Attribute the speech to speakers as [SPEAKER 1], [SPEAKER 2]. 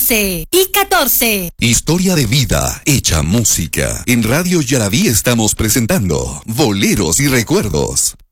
[SPEAKER 1] 11 y 14.
[SPEAKER 2] Historia de vida hecha música. En Radio Yaraví estamos presentando Boleros y Recuerdos.